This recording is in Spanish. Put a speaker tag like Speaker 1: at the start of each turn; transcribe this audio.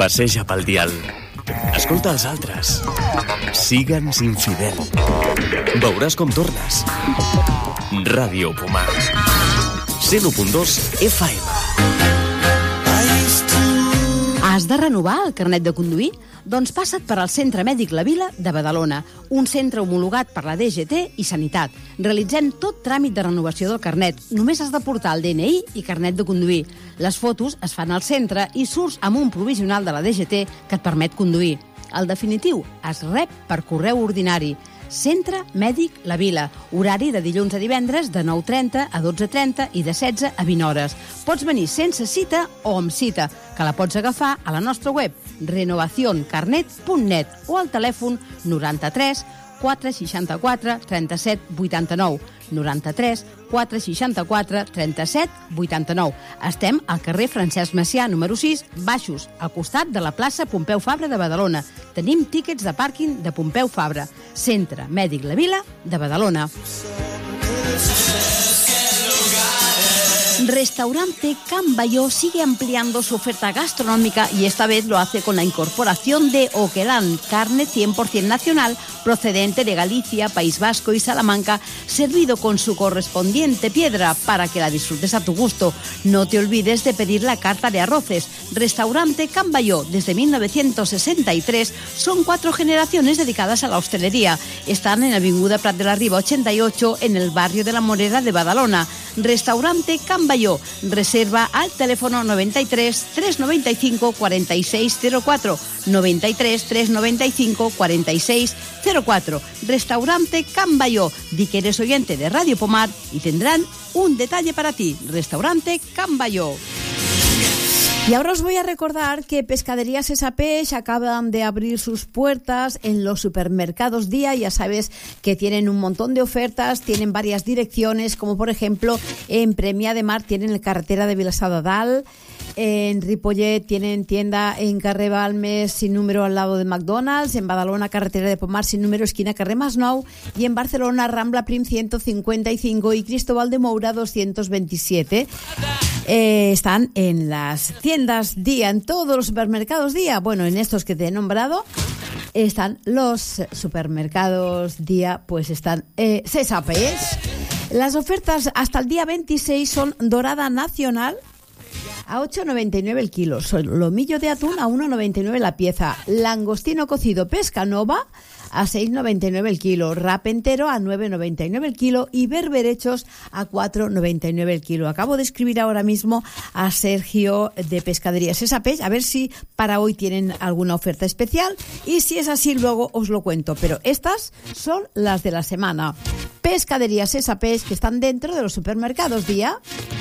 Speaker 1: Passeja pel dial. Escolta els altres. Sigue'ns infidel. Veuràs com tornes. Ràdio Pomar. 101.2 FM.
Speaker 2: Has de renovar el carnet de conduir? Doncs passa't per al Centre Mèdic La Vila de Badalona, un centre homologat per la DGT i Sanitat. Realitzem tot tràmit de renovació del carnet. Només has de portar el DNI i carnet de conduir. Les fotos es fan al centre i surts amb un provisional de la DGT que et permet conduir. El definitiu es rep per correu ordinari. Centre Mèdic La Vila. Horari de dilluns a divendres de 9:30 a 12:30 i de 16 a 20 hores. Pots venir sense cita o amb cita, que la pots agafar a la nostra web renovacioncarnet.net o al telèfon 93 464 37 89. 93 464 37 89. Estem al carrer Francesc Macià, número 6, Baixos, al costat de la plaça Pompeu Fabra de Badalona. Tenim tíquets de pàrquing de Pompeu Fabra. Centre Mèdic La Vila de Badalona. Restaurante Can Bayó sigue ampliando su oferta gastronómica y esta vez lo hace con la incorporación de Oquelán, carne 100% nacional procedente de Galicia, País Vasco y Salamanca, servido con su correspondiente piedra para que la disfrutes a tu gusto. No te olvides de pedir la carta de arroces. Restaurante Can Bayó, desde 1963, son 4 generaciones dedicadas a la hostelería. Están en Avinguda Prat de la Riba 88, en el barrio de La Morera de Badalona. Restaurante Can Bayó. Reserva al teléfono 93 395 4604. 93 395 4604. Restaurante Can Bayó. Di que eres oyente de Radio Pomar y tendrán un detalle para ti. Restaurante Can Bayó.
Speaker 3: Y ahora os voy a recordar que Pescaderías Esapeix acaban de abrir sus puertas en los supermercados Día. Ya sabes que tienen un montón de ofertas, tienen varias direcciones, como por ejemplo en Premià de Mar tienen la carretera de Vilassar de Dalt, en Ripollet tienen tienda en carrer Balmes sin número al lado de McDonald's, en Badalona carretera de Pomar sin número esquina carrer Masnou y en Barcelona Rambla Prim 155 y Cristóbal de Moura 227. Están en las tiendas Día, en todos los supermercados Día. Bueno, en estos que te he nombrado están los supermercados Día, pues están Esapeix. Las ofertas hasta el día 26 son dorada nacional a 8,99 el kilo, solomillo de atún a 1,99 la pieza, langostino cocido pesca nova a 6,99 el kilo, rap entero a 9,99 el kilo y berberechos a 4,99 el kilo. Acabo de escribir ahora mismo a Sergio de Pescaderías Esapeix a ver si para hoy tienen alguna oferta especial y si es así luego os lo cuento, pero estas son las de la semana. Pescaderías Esapeix, que están dentro de los supermercados Día.